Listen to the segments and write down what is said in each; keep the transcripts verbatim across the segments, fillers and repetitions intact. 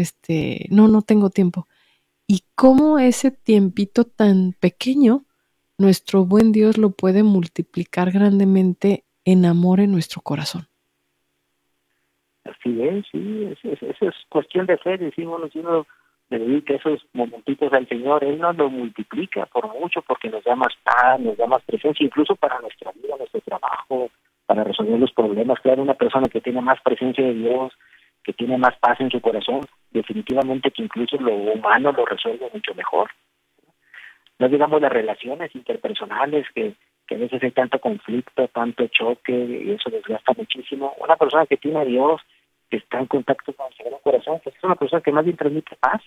este, no, no tengo tiempo. Y cómo ese tiempito tan pequeño, nuestro buen Dios lo puede multiplicar grandemente en amor en nuestro corazón. Así es, sí, eso es, eso es cuestión de fe, decimos, si uno le dedica esos momentitos al Señor, Él nos lo multiplica por mucho, porque nos da más paz, nos da más presencia, incluso para nuestra vida, nuestro trabajo, para resolver los problemas. Claro, una persona que tiene más presencia de Dios, que tiene más paz en su corazón, definitivamente que incluso lo humano lo resuelve mucho mejor. No digamos las relaciones interpersonales, que, que a veces hay tanto conflicto, tanto choque, y eso desgasta muchísimo. Una persona que tiene a Dios, que está en contacto con el Sagrado Corazón, pues es una persona que más bien transmite paz,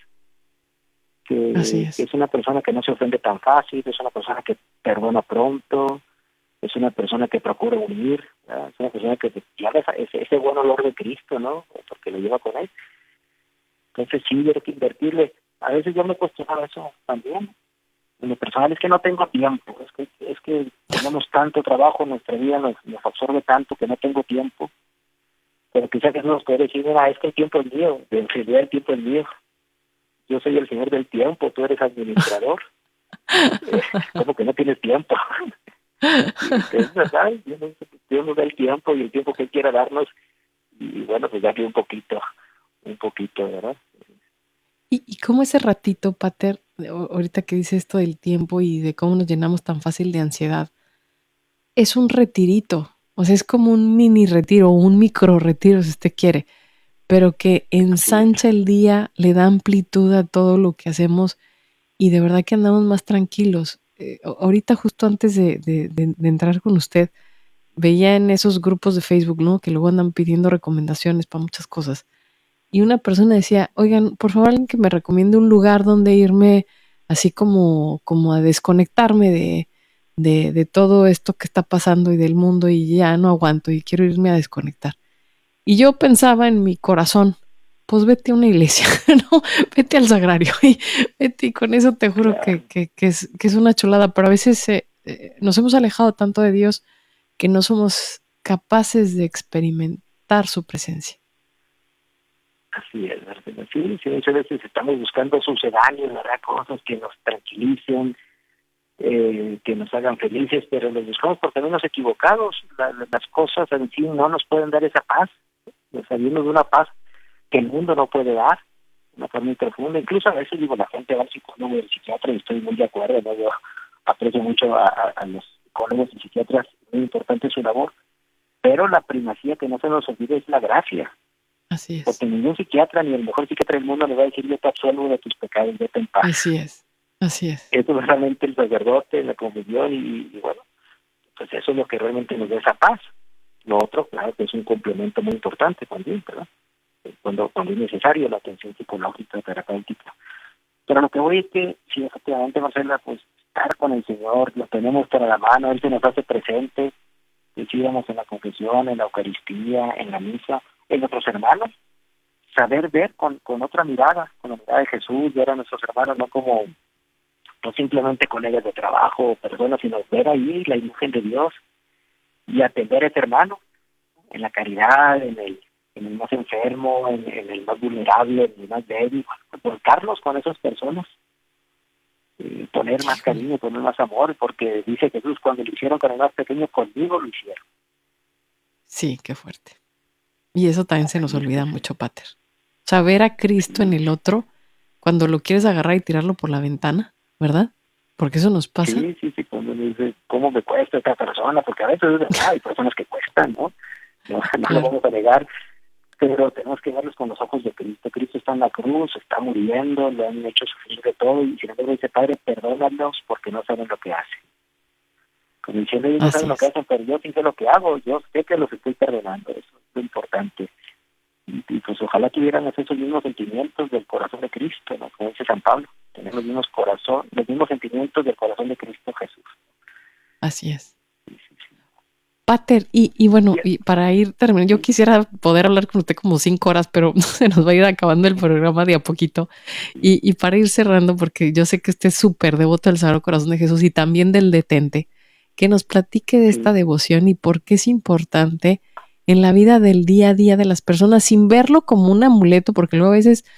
Así que, que es. es una persona que no se ofende tan fácil, es una persona que perdona pronto, es una persona que procura unir, ¿verdad? Es una persona que lleva ese, ese buen olor de Cristo, ¿no? Porque lo lleva con él. Entonces sí, hay que invertirle. A veces yo me cuestionaba eso también. En lo personal es que no tengo tiempo, es que es que tenemos tanto trabajo, nuestra vida nos, nos absorbe tanto que no tengo tiempo. Pero quizás que nos puede decir, mira, es que el tiempo es mío, en realidad el tiempo es mío. Yo soy el señor del tiempo, tú eres administrador. Eh, ¿Cómo que no tienes tiempo? Y que es verdad, Dios nos, Dios nos da el tiempo y el tiempo que Él quiera darnos. Y bueno, pues darle un poquito, un poquito, ¿verdad? ¿Y, y cómo ese ratito, Pater, ahorita que dice esto del tiempo y de cómo nos llenamos tan fácil de ansiedad, es un retirito? O sea, es como un mini retiro o un micro retiro, si usted quiere, pero que Así es. ensancha el día, le da amplitud a todo lo que hacemos y de verdad que andamos más tranquilos. Eh, ahorita justo antes de, de, de, de entrar con usted, veía en esos grupos de Facebook, ¿no? Que luego andan pidiendo recomendaciones para muchas cosas. Y una persona decía, oigan, por favor, alguien que me recomiende un lugar donde irme así como, como a desconectarme de, de, de todo esto que está pasando y del mundo y ya no aguanto y quiero irme a desconectar. Y yo pensaba en mi corazón, pues vete a una iglesia, ¿no? Vete al sagrario y vete y con eso te juro Claro. que, que, que, es, que es una chulada, pero a veces eh, eh, nos hemos alejado tanto de Dios que no somos capaces de experimentar su presencia. Así es, ¿verdad? Sí, sí, muchas veces estamos buscando sucedáneos, ¿verdad? Cosas que nos tranquilicen, eh, que nos hagan felices, pero los buscamos por caminos equivocados. La, las cosas en sí no nos pueden dar esa paz. Nos salimos de una paz que el mundo no puede dar, una paz muy profunda. Incluso a veces digo, la gente va al psicólogo y al psiquiatra y estoy muy de acuerdo, ¿no? Yo aprecio mucho a, a, a los psicólogos y psiquiatras, muy importante su labor, pero la primacía que no se nos olvide es la gracia. Así es, Porque ningún psiquiatra, ni el mejor psiquiatra del mundo le va a decir, yo te absuelvo de tus pecados, vete en paz. así es, así es. Eso es realmente el sacerdote, la comunión, y, y bueno, pues eso es lo que realmente nos da esa paz. Lo otro, claro, que es un complemento muy importante también, ¿verdad? Cuando, cuando es necesario la atención psicológica, terapéutica. Pero lo que voy es que, si efectivamente, Marcela, pues estar con el Señor, lo tenemos para la mano, Él se nos hace presente, decíamos en la confesión, en la Eucaristía, en la misa, en nuestros hermanos, saber ver con, con otra mirada, con la mirada de Jesús, ver a nuestros hermanos no como, no simplemente colegas de trabajo o personas, sino ver ahí la imagen de Dios y atender a ese hermano en la caridad, en el, en el más enfermo, en, en el más vulnerable, en el más débil, volcarnos con esas personas, eh, poner más Híjole. cariño, poner más amor, porque dice Jesús, cuando lo hicieron con el más pequeño, conmigo lo hicieron. Sí, qué fuerte. Y eso también se nos Así es olvida que sí. mucho, Pater. Saber a Cristo en Sí, el otro cuando lo quieres agarrar y tirarlo por la ventana, ¿verdad? Porque eso nos pasa. sí, sí, sí, cuando me dice, ¿cómo me cuesta esta persona? Porque a veces es verdad, hay personas que cuestan, ¿no? No, no lo Claro. vamos a negar, pero tenemos que verlos con los ojos de Cristo. Cristo está en la cruz, está muriendo, le han hecho sufrir de todo, y sin embargo dice, Padre, perdónalos porque no saben lo que hacen. Como diciendo, ellos no Así saben lo que es. hacen, pero yo sí sé lo que hago, yo sé que los estoy perdonando, eso es lo importante. Y, y pues ojalá tuvieran esos mismos sentimientos del corazón de Cristo, ¿no? Como dice San Pablo, tener los mismos corazón, los mismos sentimientos del corazón de Cristo Jesús. Así es. Sí, sí, sí. Pater, y, y bueno, Y, y para ir terminando, yo sí, quisiera poder hablar con usted como cinco horas, pero no se nos va a ir acabando el programa de a poquito. Y, y para ir cerrando, porque yo sé que usted es súper devoto del Sagrado Corazón de Jesús y también del detente, que nos platique de esta sí. devoción y por qué es importante en la vida del día a día de las personas sin verlo como un amuleto, porque luego a veces